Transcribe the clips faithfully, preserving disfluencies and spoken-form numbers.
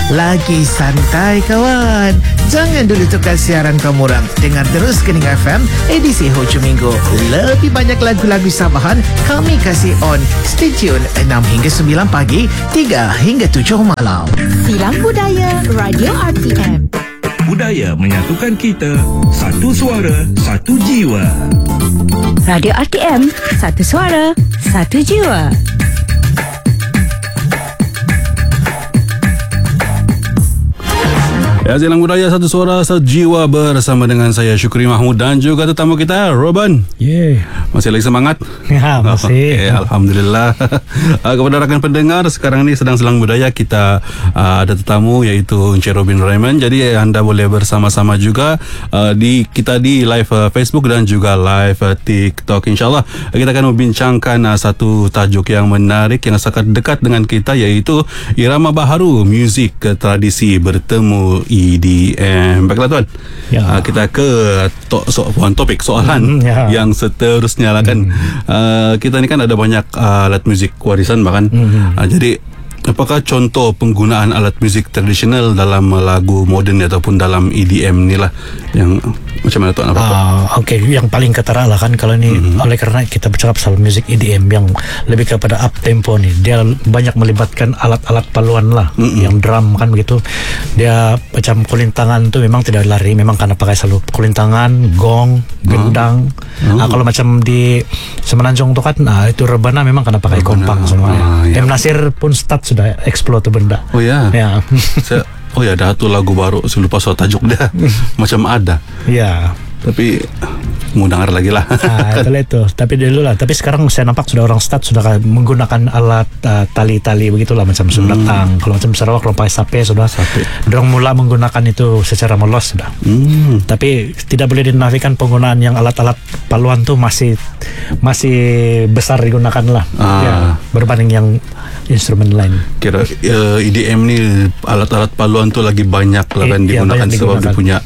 Lagi santai kawan. Jangan dulu tukar siaran kamu orang. Dengar terus Kening F M edisi Hujung Minggu. Lebih banyak lagu-lagu Sabahan kami kasih on. Stay tune enam hingga sembilan pagi, tiga hingga tujuh malam. Silang Budaya Radio R T M. Budaya menyatukan kita. Satu suara, satu jiwa. Radio R T M, satu suara, satu jiwa. Ya, Silang Budaya Satu Suara Satu Jiwa bersama dengan saya Syukri Mahmud dan juga tetamu kita Roban. Yeah. Masih lagi semangat? Ya, masih. Okay, Alhamdulillah. uh, kepada rakan pendengar, sekarang ni sedang Silang Budaya kita uh, ada tetamu iaitu Encik Robin Raymond. Jadi anda boleh bersama-sama juga uh, di kita di live uh, Facebook dan juga live uh, TikTok. InsyaAllah uh, kita akan membincangkan uh, satu tajuk yang menarik yang sangat dekat dengan kita, iaitu irama baharu muzik uh, tradisi bertemu E D M. Baiklah tuan, ya. uh, kita ke to- so- topik soalan mm, ya. yang seterusnya lah kan. mm. uh, Kita ni kan ada banyak uh, alat muzik warisan bahkan. mm. uh, Jadi apakah contoh penggunaan alat muzik tradisional dalam lagu moden ataupun dalam E D M ni lah, yang macam mana tuan? Apa? Uh, Okey, yang paling ketara lah kan kalau ni, mm-hmm. oleh kerana kita bercakap soal muzik E D M yang lebih kepada up tempo ni, dia banyak melibatkan alat-alat paluan lah, mm-hmm. yang drum kan begitu. Dia macam kulintangan tu memang tidak lari, memang kena pakai selalu kulintangan, gong, gendang. Uh-huh. Uh, kalau macam di Semenanjung tu kan, uh, itu rebana memang kena pakai rebana, kompang semuanya. Uh, ya. M Nasir pun start sudah explore tu benda. Oh ya. Ya. Saya, oh ya, ada satu lagu baru saya lupa soal tajuk dia. Macam ada. Ya. Tapi mau dengar lagi lah. Ah, itulah itu. Tapi dulu lah. Tapi sekarang saya nampak sudah orang start sudah menggunakan alat uh, tali-tali begitulah macam sundatang. Hmm. Kalau macam Sarawak kalau pakai sape sudah. Sape. Dorang mula menggunakan itu secara meluas sudah. Hmm. Tapi tidak boleh dinafikan penggunaan yang alat-alat paluan tu masih masih besar digunakan lah. Ah. Ya, berbanding yang instrumen lain. Kira uh, E D M ni alat-alat paluan tu lagi banyak lah kan e, digunakan, ya, sebab dia punya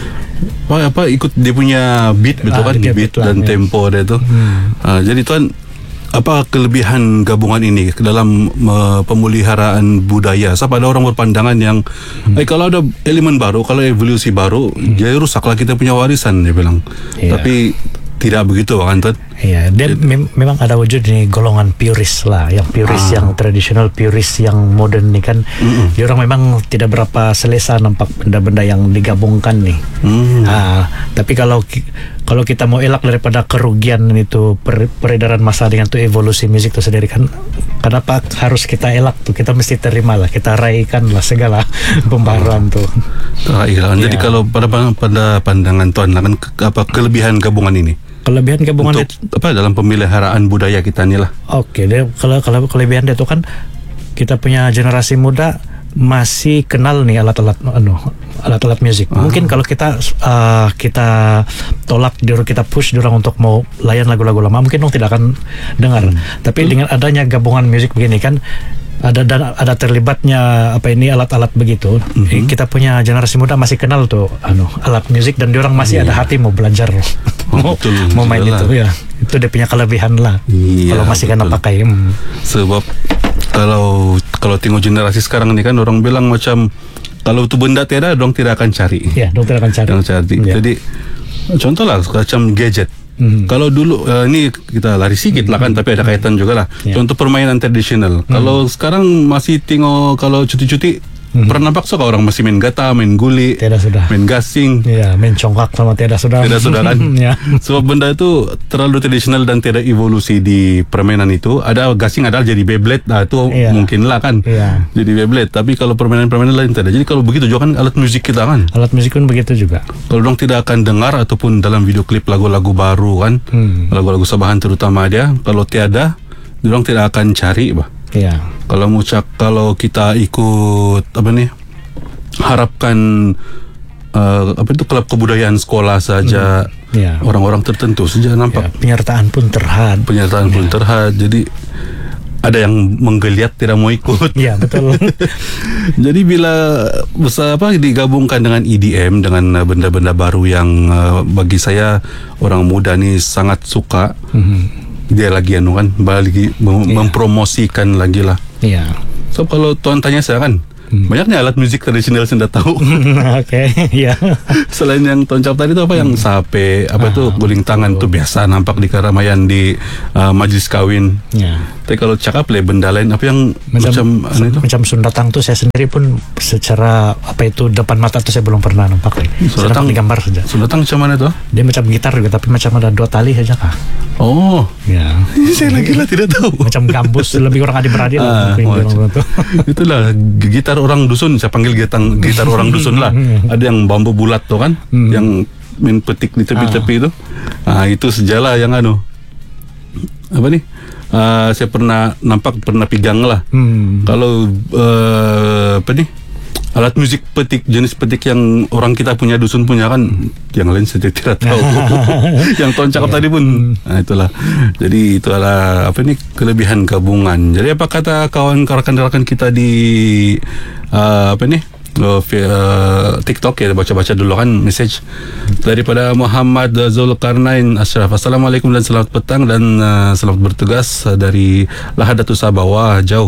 apa, apa ikut dia punya beat betul ah, kan, beat lah, dan ya. tempo dia tu. Hmm. Uh, jadi tuan, apa kelebihan gabungan ini dalam uh, pemeliharaan budaya? Sebab ada orang berpandangan yang hmm. eh, kalau ada elemen baru, kalau evolusi baru, hmm. dia rusaklah kita punya warisan, dia bilang. Ya. Tapi tidak begitu kan tuan? Ya, dia mem- memang ada wujud ni golongan purist lah, yang purist, ah. yang tradisional, purist yang moden ni kan. Mm-mm. Dia orang memang tidak berapa selesa nampak benda-benda yang digabungkan ni. Mm. Ah, tapi kalau kalau kita mau elak daripada kerugian itu per, peredaran masa dengan tu evolusi musik tu sendiri kan, kenapa harus kita elak tu? Kita mesti terima lah, kita raikan lah segala pembaharuan tu. Ah, iya. Ya. Jadi kalau pada pada pandangan tuan kan, apa kelebihan gabungan ini? Kelebihan gabungan untuk dia, apa dalam pemeliharaan budaya kita ni lah. Okey, dia kalau kalau kelebihan dia tu kan, kita punya generasi muda masih kenal nih alat-alat anu alat-alat musik. Ah. Mungkin kalau kita uh, kita tolak dia, kita push dia orang untuk mau layan lagu-lagu lama, mungkin dong tidak akan dengar. Hmm. Tapi hmm. dengan adanya gabungan musik begini kan, ada dan ada terlibatnya apa ini alat-alat begitu. Mm-hmm. Kita punya generasi muda masih kenal tuh anu alat musik, dan diorang masih yeah. ada hati mau belajar. Oh, betul, mau main itu ya. Itu dia punya kelebihan lah. Yeah, kalau masih kena pakai. Hmm. Sebab kalau kalau tengok generasi sekarang ni kan, orang bilang macam kalau tu benda tiada, orang tidak akan cari. Ya, yeah, orang tidak akan cari. cari. Yeah. Jadi contohlah macam gadget. Mm-hmm. Kalau dulu uh, ni kita lari sikit lah kan, mm-hmm. tapi ada kaitan juga lah. Yeah. Contoh permainan tradisional. Mm-hmm. Kalau sekarang masih tengok kalau cuti-cuti, mm-hmm. pernah nampak so orang masih main gata, main guli, tiada sudah, main gasing, ya, main congkak sama tiada sudah. Tiada sudah kan. Ya. Sebab benda itu terlalu tradisional dan tidak evolusi di permainan itu. Ada gasing adalah jadi Beyblade, nah, itu yeah. mungkin lah kan. Yeah. Jadi Beyblade. Tapi kalau permainan-permainan lain tidak. Jadi kalau begitu juga kan alat musik kita kan. Alat musik pun begitu juga. Kalau dong tidak akan dengar ataupun dalam video klip lagu-lagu baru kan, hmm. lagu-lagu Sabahan terutama dia, kalau tiada, dong tidak akan cari bah. Ya. Kalau mucak, kalau kita ikut apa nih, harapkan uh, apa itu klub kebudayaan sekolah saja, hmm. ya. orang-orang tertentu saja nampak. Ya, penyertaan pun terhad. Penyertaan ya. pun terhad. Jadi ada yang menggeliat tidak mau ikut. Ya, betul. Jadi bila besar apa digabungkan dengan E D M, dengan benda-benda baru yang uh, bagi saya orang muda ni sangat suka. Mm-hmm. Dia lagi anu kan, balik mem- yeah. mempromosikan lagi lah. Iya. So kalau tuan tanya saya kan, hmm. banyaknya alat musik tradisional saya tahu. Oke, ya. Selain yang toncap tadi itu apa yang sape, apa itu Ah, guling tangan tuh biasa nampak di keramaian di uh, majlis kawin. Ya. Tapi kalau cakap le benda lain apa yang Macam macam anu itu? macam sundatang tuh saya sendiri pun secara apa itu depan mata tuh saya belum pernah nampak lagi. Saya nampak di gambar saja. Sundatang macam mana tuh? Dia macam gitar juga tapi macam ada dua tali saja kah? Oh, Ya. saya lagi lah tidak tahu. Macam gambus lebih orang adik-beradik lah. Ah, mungkin oh, dia orang tu. Itulah gitar orang dusun, saya panggil gitar gitar orang dusun lah. Ada yang bambu bulat tuh kan, Hmm. yang main petik di tepi-tepi itu. Ah, itu sejalah yang anu. Apa nih? Ah, saya pernah nampak pernah pegang lah. Hmm. Kalau uh, apa nih? Alat musik petik, jenis petik yang orang kita punya dusun punya kan, yang lain saya tidak tahu. Yang Tuan cakap tadi pun, nah itulah. Jadi itu adalah apa ini kelebihan gabungan. Jadi apa kata kawan rekan-rekan kita di uh, apa nih uh, uh, TikTok ya, baca-baca dulu kan message daripada Muhammad Zulkarnain Ashraf. Assalamualaikum dan selamat petang dan uh, selamat bertugas uh, dari Lahadatul Sabah. Wah jauh.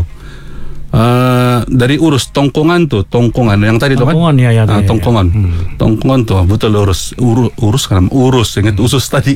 Uh, dari urus tongkongan tuh, tongkongan yang tadi tuh kan, Tongkongan, ya, ya, Ah, ya, ya. tongkongan, Hmm. tongkongan tuh betul urus, urus, urus kan, urus, ingat usus tadi,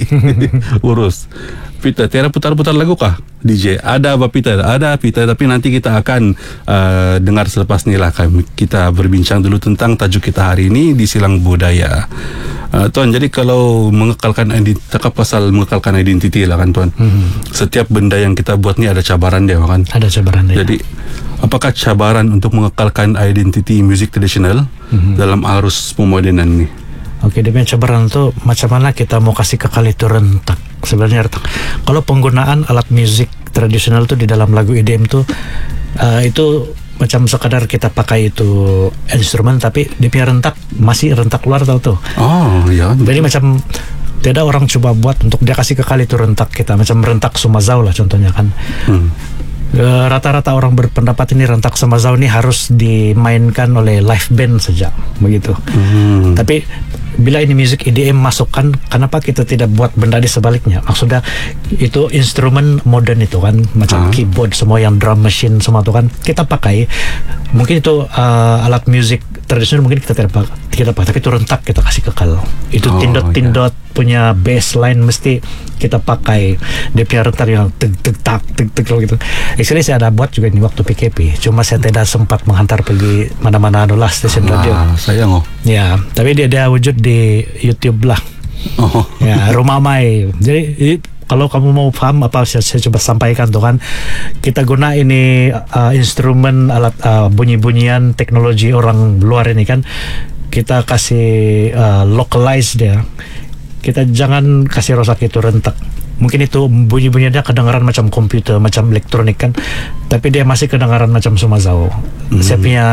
urus. Pita, tiada putar-putar lagu kah? D J, ada apa Pita? Ada Pita, tapi nanti kita akan uh, dengar selepas ni lah. Kita berbincang dulu tentang tajuk kita hari ini di Silang Budaya. Uh, Tuan, jadi kalau mengekalkan identiti, cakap pasal mengekalkan identiti lah kan Tuan. Hmm. Setiap benda yang kita buat ni ada cabaran dia kan. Ada cabaran dia. Jadi apakah cabaran untuk mengekalkan identiti musik tradisional mm-hmm. dalam arus pemodenan ni? Oke, dia punya cabaran tuh macam mana kita mau kasih kekal itu rentak. Sebenarnya rentak. Kalau penggunaan alat musik tradisional tuh di dalam lagu E D M tuh uh, itu macam sekadar kita pakai itu instrumen, tapi dia punya rentak masih rentak luar tau tuh. Oh, ya. Jadi macam tidak orang coba buat untuk dia kasih kekal itu rentak kita, macam rentak Sumazau lah contohnya kan. Hmm. E, rata-rata orang berpendapat ini rentak Sumazau ini harus dimainkan oleh live band saja begitu. Hmm. Tapi bila ini musik E D M masukkan, kenapa kita tidak buat benda di sebaliknya? Maksudnya itu instrumen modern itu kan, macam Ah. keyboard semua yang drum machine semua itu kan kita pakai. Mungkin itu uh, alat musik tradisional mungkin kita tidak pakai, kita pakai, tapi itu rentak kita kasih kekal. Itu Oh, tindot-tindot punya bass line mesti kita pakai. Dia punya rentak yang tek tek tak tek tek gitu. Actually saya ada buat juga ini waktu P K P. Cuma saya tidak sempat menghantar pergi mana-mana anu lah stasiun radio. Ah, sayang oh. Ya, tapi dia ada wujud di YouTube lah. Oh. Ya, Rumah Mai. Jadi i- kalau kamu mau paham apa saya, saya coba sampaikan tuh kan, kita guna ini uh, instrumen alat uh, bunyi-bunyian teknologi orang luar ini kan, kita kasih uh, localize dia. Kita jangan kasih rosak itu rentak. Mungkin itu bunyi-bunyinya kedengaran macam komputer, macam elektronik kan, tapi dia masih kedengaran macam Sumazau. Hmm. Saya punya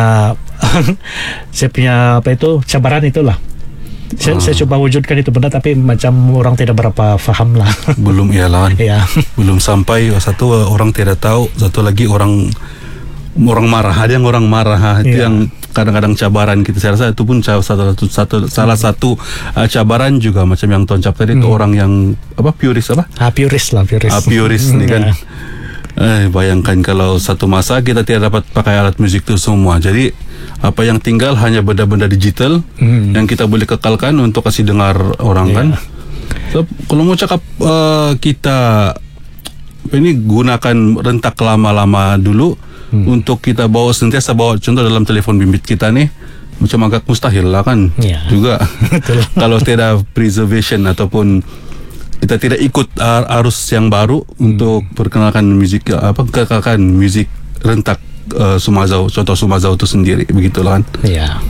saya punya apa itu cabaran itulah. Saya, Ah. saya coba wujudkan itu benda, tapi macam orang tidak berapa faham lah. Belum ialah. Ya. Belum sampai, satu orang tidak tahu, satu lagi orang orang marah, ada yang orang marah. Itu Ya. yang kadang-kadang cabaran kita. Saya rasa itu pun satu, satu, satu salah satu uh, cabaran juga macam yang Tuan Cap tadi itu Hmm. orang yang apa puris apa? Ah, puris lah, puris. Ah, puris ni kan. Ya. Eh, bayangkan kalau satu masa kita tidak dapat pakai alat musik itu semua. Jadi apa yang tinggal hanya benda-benda digital Hmm. yang kita boleh kekalkan untuk kasih dengar orang Ya. kan. So, kalau mau cakap uh, kita apa ini gunakan rentak lama-lama dulu hmm. untuk kita bawa sentiasa bawa contoh dalam telefon bimbit kita nih, macam agak mustahil lah kan. Ya. Juga Betul. kalau tidak preservation ataupun kita tidak ikut uh, arus yang baru hmm. untuk perkenalkan musik apa kekalkan musik rentak uh, Sumazau, contoh Sumazau itu sendiri begitulah kan. Ya.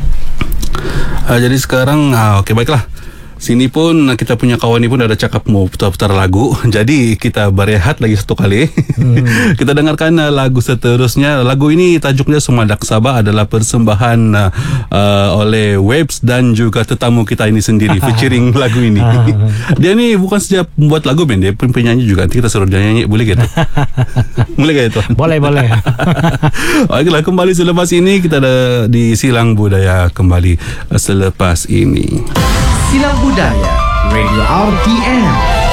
Uh, jadi sekarang uh, okey baiklah. Sini pun uh, kita punya kawan ni pun ada cakap mau putar-putar lagu. Jadi kita berehat lagi satu kali. Hmm. Kita dengarkan uh, lagu seterusnya. Lagu ini tajuknya Sumadak Sabah, adalah persembahan uh, uh, oleh Webs dan juga tetamu kita ini sendiri featuring lagu ini. Dia ni bukan saja membuat lagu ben, dia pun penyanyi juga. Nanti kita suruh dia nyanyi, boleh gitu? Boleh gak itu? Boleh, boleh. Baiklah, kembali selepas ini kita ada di Silang Budaya kembali uh, selepas ini. Silang Budaya Radio R T M.